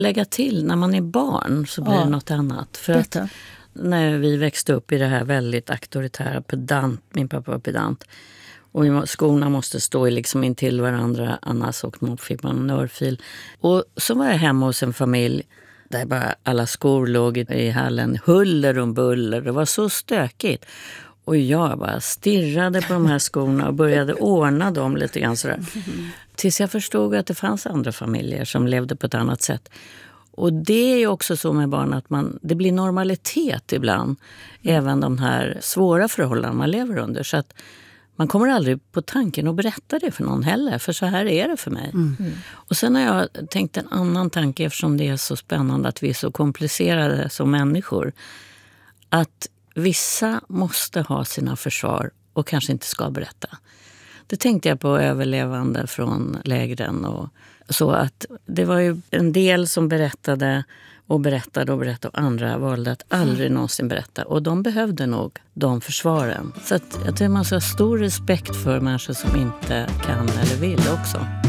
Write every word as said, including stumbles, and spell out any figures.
lägga till, när man är barn så blir Ja. det något annat. För att när vi växte upp i det här väldigt auktoritära, pedant, min pappa var pedant, och vi må- skorna måste stå i liksom in till varandra, annars och man fick man en örfil. Och så var jag hemma hos en familj där bara alla skor låg i- i hallen, huller och buller, det var så stökigt. Och jag bara stirrade på de här skorna och började ordna dem lite grann sådär. Tills jag förstod att det fanns andra familjer som levde på ett annat sätt. Och det är ju också så med barn att man, det blir normalitet ibland. Även de här svåra förhållanden man lever under. Så att man kommer aldrig på tanken att berätta det för någon heller. För så här är det för mig. Mm. Och sen har jag tänkt en annan tanke, eftersom det är så spännande att vi är så komplicerade som människor. Att vissa måste ha sina försvar och kanske inte ska berätta. Det tänkte jag på överlevande från lägren. Och så att det var ju en del som berättade och berättade och berättade. Och andra valde att aldrig någonsin berätta. Och de behövde nog de försvaren. Så att jag tror man ska ha stor respekt för människor som inte kan eller vill också.